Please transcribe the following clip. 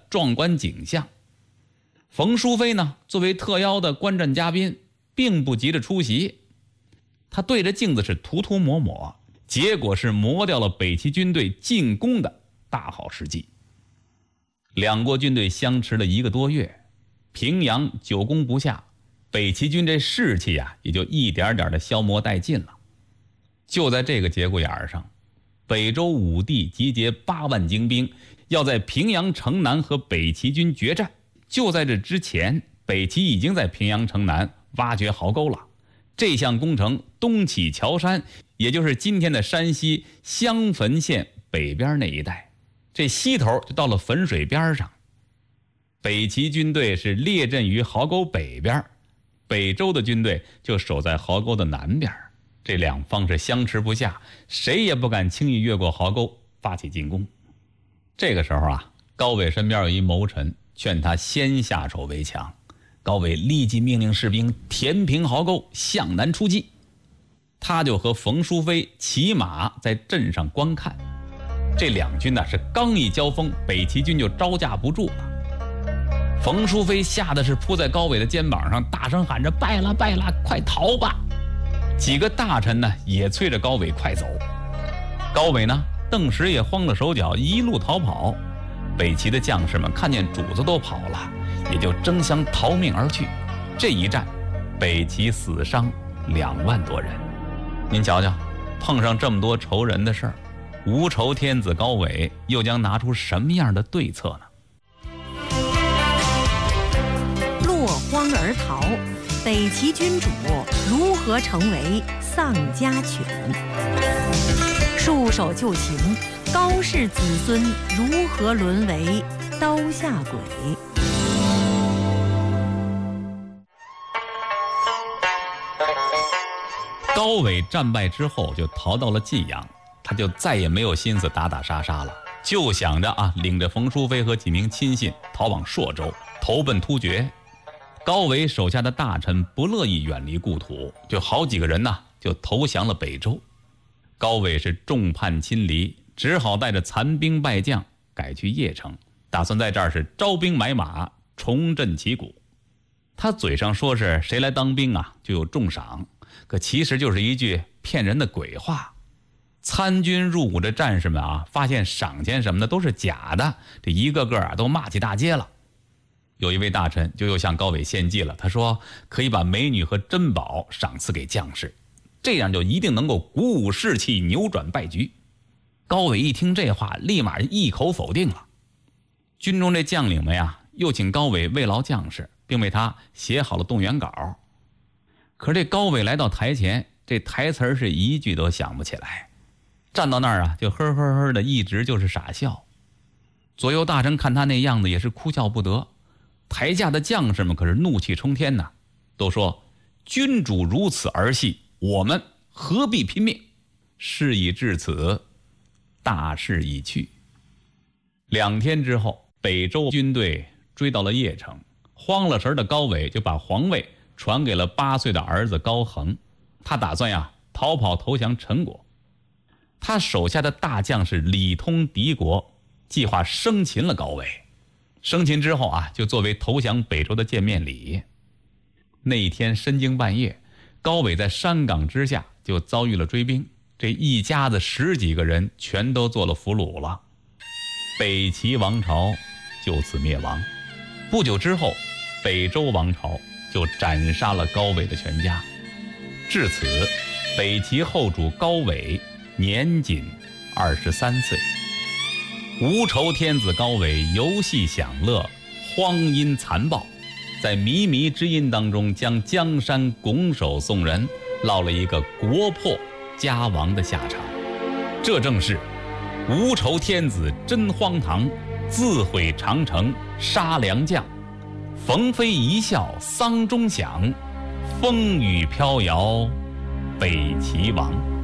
壮观景象。冯淑妃呢，作为特邀的观战嘉宾，并不急着出席，他对着镜子是涂涂抹抹，结果是磨掉了北齐军队进攻的大好时机。两国军队相持了1个多月，平阳久攻不下，北齐军这士气也就一点点的消磨殆尽了。就在这个节骨眼上，北周武帝集结8万精兵，要在平阳城南和北齐军决战。就在这之前，北齐已经在平阳城南挖掘壕沟了。这项工程东起乔山，也就是今天的山西襄汾县北边那一带，这西头就到了汾水边上。北齐军队是列阵于壕沟北边，北周的军队就守在壕沟的南边。这两方是相持不下，谁也不敢轻易越过壕沟发起进攻。这个时候高纬身边有一谋臣劝他先下手为强，高纬立即命令士兵填平壕沟，向南出击。他就和冯淑妃骑马在阵上观看。这两军是刚一交锋，北齐军就招架不住了。冯淑妃吓得是扑在高纬的肩膀上，大声喊着：“败了，败了，快逃吧！”几个大臣呢也催着高纬快走。高纬呢，顿时也慌了手脚，一路逃跑。北齐的将士们看见主子都跑了，也就争相逃命而去。这一战，北齐死伤2万多人。您瞧瞧，碰上这么多仇人的事儿，无仇天子高纬又将拿出什么样的对策呢？ 落荒而逃，北齐君主如何成为丧家犬？束手就擒，高氏子孙如何沦为刀下鬼？ 高纬战败之后就逃到了晋阳，他就再也没有心思打打杀杀了，就想着领着冯淑妃和几名亲信逃往朔州，投奔突厥。高纬手下的大臣不乐意远离故土，就好几个人就投降了北周。高纬是众叛亲离，只好带着残兵败将改去邺城，打算在这儿是招兵买马，重振旗鼓。他嘴上说是谁来当兵就有重赏，可其实就是一句骗人的鬼话。参军入伍的战士们发现赏钱什么的都是假的，这一个个都骂起大街了。有一位大臣就又向高纬献计了，他说可以把美女和珍宝赏赐给将士，这样就一定能够鼓舞士气，扭转败局。高纬一听这话，立马一口否定了。军中这将领们又请高纬慰劳将士，并为他写好了动员稿。可是这高纬来到台前，这台词是一句都想不起来，站到那儿就呵呵呵的，一直就是傻笑。左右大臣看他那样子也是哭笑不得，台下的将士们可是怒气冲天呐，都说君主如此儿戏，我们何必拼命？事已至此，大势已去。2天之后，北周军队追到了邺城，慌了神的高纬就把皇位传给了8岁的儿子高恒，他打算逃跑投降陈国。他手下的大将是李通、狄国，计划生擒了高纬。生擒之后就作为投降北周的见面礼。那一天深更半夜，高纬在山岗之下就遭遇了追兵，这一家子10几个人全都做了俘虏了。北齐王朝就此灭亡。不久之后，北周王朝就斩杀了高纬的全家。至此，北齐后主高纬年仅23岁。无仇天子高纬游戏享乐，荒淫残暴，在靡靡之音当中将江山拱手送人，落了一个国破家亡的下场。这正是无仇天子真荒唐，自毁长城杀良将，冯妃一笑丧钟响，风雨飘摇北齐亡。